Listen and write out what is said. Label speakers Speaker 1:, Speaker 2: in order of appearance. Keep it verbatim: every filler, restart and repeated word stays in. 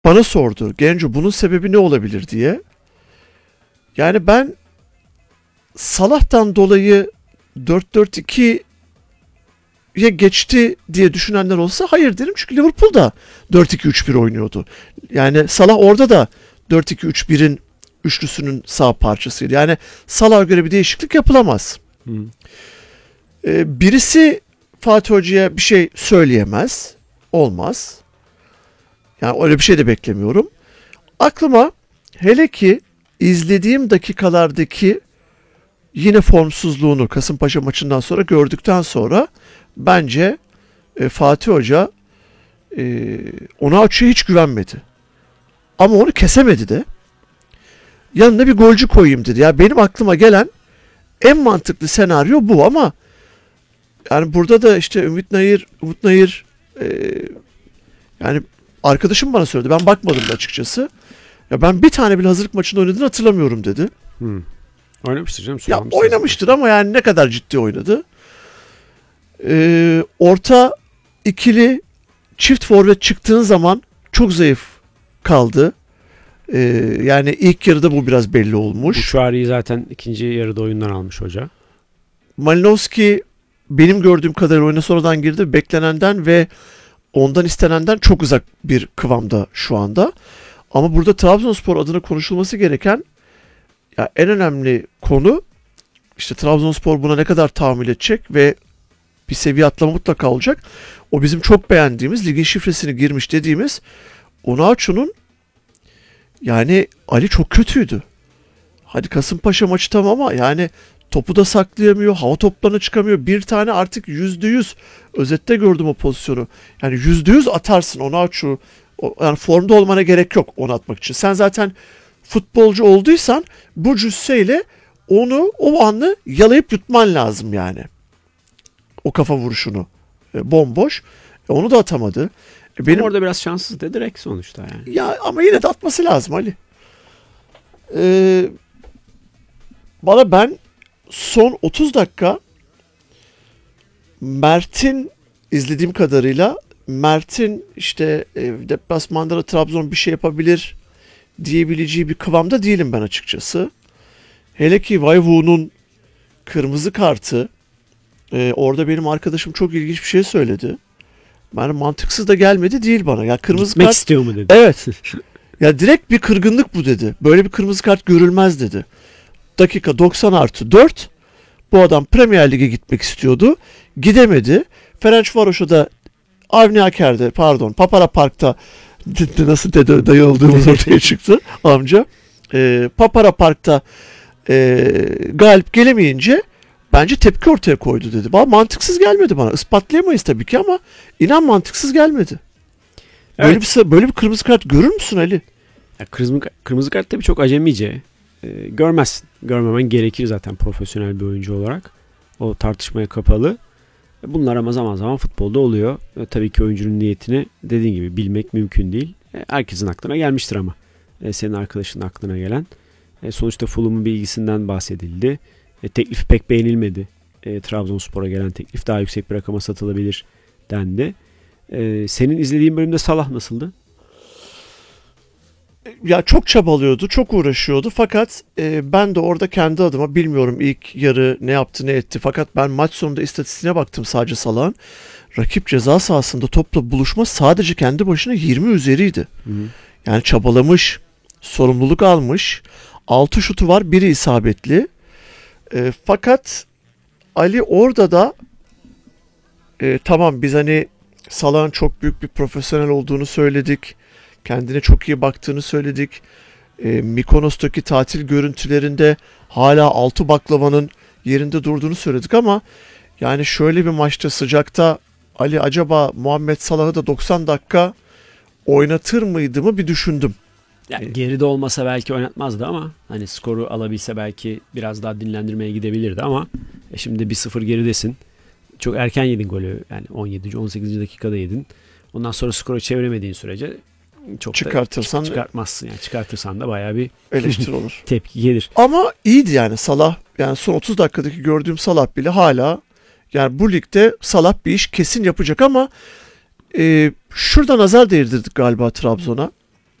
Speaker 1: bana sordu. Genco bunun sebebi ne olabilir diye. Yani ben Salah'tan dolayı dört dört ikiye geçti diye düşünenler olsa hayır derim. Çünkü Liverpool da dört iki üç bir oynuyordu. Yani Salah orada da dört iki üç birin üçlüsünün sağ parçasıydı. Yani Salah'a göre bir değişiklik yapılamaz.
Speaker 2: Hı.
Speaker 1: Ee, birisi Fatih Hoca'ya bir şey söyleyemez. Olmaz. Yani öyle bir şey de beklemiyorum. Aklıma hele ki izlediğim dakikalardaki yine formsuzluğunu Kasımpaşa maçından sonra gördükten sonra bence e, Fatih Hoca e, Onaçu'ya hiç güvenmedi. Ama onu kesemedi de. Yanına bir golcü koyayım dedi. Ya benim aklıma gelen en mantıklı senaryo bu ama yani burada da işte Ümit Nayır, Umut Nayır e, yani arkadaşım bana söyledi. Ben bakmadım da açıkçası. Ya ben bir tane bile hazırlık maçında oynadığını hatırlamıyorum dedi.
Speaker 2: Hmm. Oynamıştır canım.
Speaker 1: Ya oynamıştır ama yani ne kadar ciddi oynadı. Ee, orta ikili çift forvet çıktığın zaman çok zayıf kaldı. Ee, yani ilk yarıda bu biraz belli olmuş.
Speaker 2: Uçuari'yi zaten ikinci yarıda oyundan almış hoca.
Speaker 1: Malinowski benim gördüğüm kadarıyla oyuna sonradan girdi. Beklenenden ve ondan istenenden çok uzak bir kıvamda şu anda. Ama burada Trabzonspor adına konuşulması gereken ya en önemli konu işte Trabzonspor buna ne kadar tahammül edecek ve bir seviye atlama mutlaka olacak. O bizim çok beğendiğimiz ligin şifresini girmiş dediğimiz Onaçu'nun yani Ali çok kötüydü. Hadi Kasımpaşa maçı tamam ama yani topu da saklayamıyor, hava toplarına çıkamıyor. Bir tane artık yüzde yüz özette gördüm o pozisyonu. Yani yüzde yüz atarsın Onaçu. Yani formda olmana gerek yok onu atmak için. Sen zaten futbolcu olduysan bu cüsseyle onu o anı yalayıp yutman lazım yani. O kafa vuruşunu. E, bomboş. E, onu da atamadı. E, benim...
Speaker 2: Ama orada biraz şanssızdı direkt sonuçta yani.
Speaker 1: Ya ama yine de atması lazım Ali. Ee, bana ben son otuz dakika Mert'in izlediğim kadarıyla Mert'in işte e, deplasmanda da Trabzon bir şey yapabilir diyebileceği bir kıvamda değilim ben açıkçası. Hele ki Vayvu'nun kırmızı kartı e, orada benim arkadaşım çok ilginç bir şey söyledi. Yani mantıksız da gelmedi değil bana. Ya kırmızı
Speaker 2: Gitmek
Speaker 1: kart
Speaker 2: istiyor mu dedi.
Speaker 1: Evet. Ya direkt bir kırgınlık bu dedi. Böyle bir kırmızı kart görülmez dedi. Dakika doksan artı dört. Bu adam Premier Lig'e gitmek istiyordu. Gidemedi. Ferencvaros'a da Avni Aker'de pardon Papara Park'ta nasıl dede dayı olduğumuz ortaya çıktı amca. Ee, Papara Park'ta e, galip gelemeyince bence tepki ortaya koydu dedi. Bana mantıksız gelmedi bana. Ispatlayamayız tabii ki ama inan mantıksız gelmedi. Böyle
Speaker 2: Evet.
Speaker 1: bir böyle bir kırmızı kart görür müsün Ali?
Speaker 2: Ya kırmızı, kırmızı kart tabii çok acemice. Ee, görmezsin. Görmemen gerekir zaten profesyonel bir oyuncu olarak. O tartışmaya kapalı. Bunlar ama zaman zaman futbolda oluyor. E, tabii ki oyuncunun niyetini dediğin gibi bilmek mümkün değil. E, herkesin aklına gelmiştir ama. E, senin arkadaşının aklına gelen. E, sonuçta Fulham'ın bilgisinden bahsedildi. E, teklifi pek beğenilmedi. E, Trabzonspor'a gelen teklif daha yüksek bir rakama satılabilir dendi. E, senin izlediğin bölümde Salah nasıldı?
Speaker 1: Ya çok çabalıyordu, çok uğraşıyordu fakat e, ben de orada kendi adıma bilmiyorum ilk yarı ne yaptı ne etti fakat ben maç sonunda istatistiğine baktım sadece Salah'ın. Rakip ceza sahasında topla buluşma sadece kendi başına yirmi üzeriydi.
Speaker 2: Hı hı.
Speaker 1: Yani çabalamış, sorumluluk almış. altı şutu var, biri isabetli. E, fakat Ali orada da e, tamam biz hani Salah'ın çok büyük bir profesyonel olduğunu söyledik. Kendine çok iyi baktığını söyledik. E, Mikonos'taki tatil görüntülerinde hala altı baklavanın yerinde durduğunu söyledik ama yani şöyle bir maçta sıcakta Ali acaba Muhammed Salah'ı da doksan dakika oynatır mıydı mı bir düşündüm.
Speaker 2: Yani geride olmasa belki oynatmazdı ama hani skoru alabilse belki biraz daha dinlendirmeye gidebilirdi ama e şimdi bir sıfır geridesin. Çok erken yedin golü. Yani on yedinci on sekizinci dakikada yedin. Ondan sonra skoru çeviremediğin sürece çok
Speaker 1: Çıkartırsan
Speaker 2: da çıkartmazsın. Yani çıkartırsan da bayağı bir
Speaker 1: eleştiri olur.
Speaker 2: tepki gelir.
Speaker 1: Ama iyiydi yani Salah. Yani son otuz dakikadaki gördüğüm Salah bile hala yani bu ligde Salah bir iş kesin yapacak ama e, şurada nazar değdirdik galiba Trabzon'a.